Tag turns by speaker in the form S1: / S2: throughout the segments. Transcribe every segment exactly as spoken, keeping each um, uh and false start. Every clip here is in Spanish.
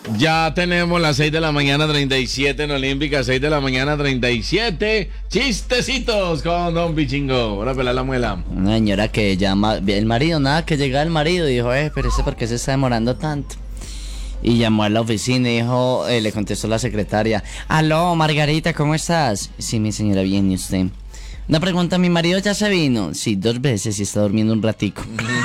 S1: Ya tenemos las seis de la mañana treinta y siete en Olímpica, seis de la mañana treinta y siete. Chistecitos con Don Bichingo. Hola, pela la muela.
S2: Una señora que llama, el marido, nada, que llega el marido y dijo, eh, pero ese por qué se está demorando tanto. Y llamó a la oficina y dijo, eh, le contestó la secretaria, aló, Margarita, ¿cómo estás? Sí, mi señora, bien, ¿y usted? Una pregunta, ¿mi marido ya se vino? Sí, dos veces y está durmiendo un ratico.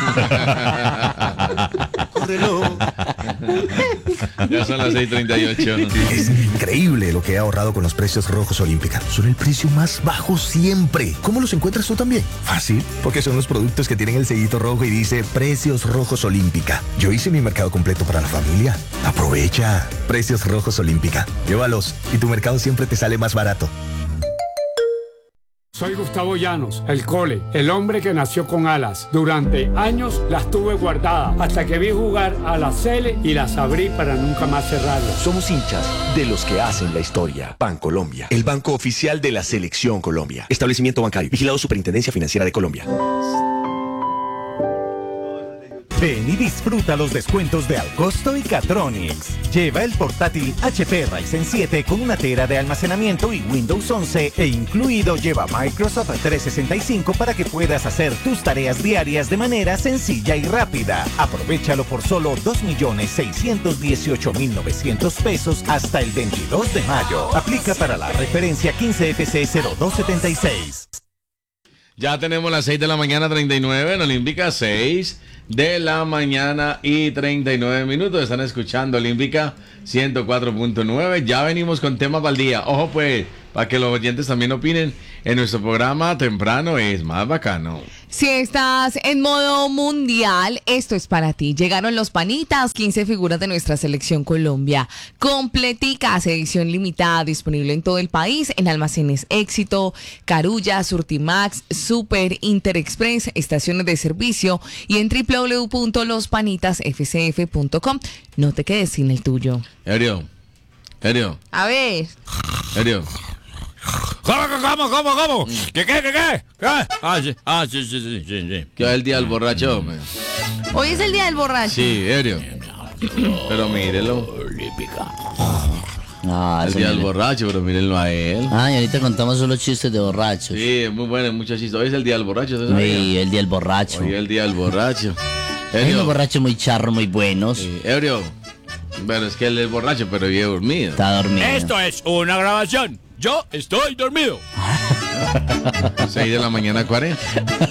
S1: Ya son las seis treinta y ocho.
S3: Es increíble lo que he ahorrado con los precios rojos Olímpica. Son el precio más bajo siempre. ¿Cómo los encuentras tú también? Fácil, porque son los productos que tienen el sellito rojo y dice Precios Rojos Olímpica. Yo hice mi mercado completo para la familia. Aprovecha. Precios Rojos Olímpica. Llévalos y tu mercado siempre te sale más barato.
S4: Soy Gustavo Llanos, el Cole, el hombre que nació con alas. Durante años las tuve guardadas hasta que vi jugar a la Cele y las abrí para nunca más cerrarlas.
S5: Somos hinchas de los que hacen la historia. Bancolombia, el banco oficial de la Selección Colombia. Establecimiento bancario, vigilado Superintendencia Financiera de Colombia.
S6: Ven y disfruta los descuentos de Alcosto y Catronics. Lleva el portátil H P Ryzen siete con una tera de almacenamiento y Windows once e incluido lleva Microsoft trescientos sesenta y cinco para que puedas hacer tus tareas diarias de manera sencilla y rápida. Aprovéchalo por solo dos millones seiscientos dieciocho mil novecientos pesos hasta el veintidós de mayo. Aplica para la referencia quince F C cero dos setenta y seis.
S1: Ya tenemos las seis de la mañana treinta y nueve en Olímpica, seis de la mañana y treinta y nueve minutos. Están escuchando Olímpica ciento cuatro punto nueve. Ya venimos con temas para el día. Ojo pues, para que los oyentes también opinen. En nuestro programa temprano es más bacano.
S7: Si estás en modo mundial, esto es para ti. Llegaron los panitas, quince figuras de nuestra selección Colombia. Completicas, edición limitada, disponible en todo el país, en almacenes Éxito, Carulla, Surtimax, Super, Interexpress, estaciones de servicio y en doble u doble u doble u punto los panitas f c f punto com. No te quedes sin el tuyo.
S1: Erio, Erio,
S7: A ver.
S1: Erio.
S8: ¿Cómo, cómo, cómo, cómo? ¿Qué, qué, qué, qué? ¿Qué? Ah, sí, ah, sí, sí, sí, sí, sí.
S1: Que es el día del borracho, hombre.
S7: Hoy es el día del borracho.
S1: Sí, Erio. Pero mírelo.
S2: Ah,
S1: El día del borracho, pero mírenlo a él.
S2: Ah, y ahorita contamos solo chistes de borrachos.
S1: Sí, es muy bueno, muchos chistes. Hoy es el día del borracho, ¿sí?
S2: Sí, el día del borracho.
S1: Hoy es el día del borracho.
S2: Hay unos borrachos muy charros, muy buenos.
S1: Sí, Ebrio. Bueno, es que él es borracho, pero vive dormido.
S2: Está dormido.
S8: Esto es una grabación. Yo estoy dormido.
S1: seis de la mañana cuarenta.